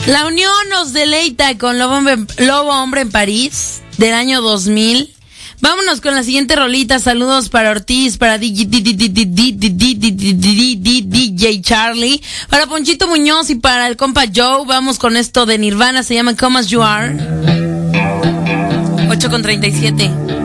La unión nos deleita con Lobo Hombre en París del año 2000. Vámonos con la siguiente rolita. Saludos para Ortiz, para DJ Charlie, para Ponchito Muñoz y para el compa Joe. Vamos con esto de Nirvana, se llama Come As You Are. 8:37.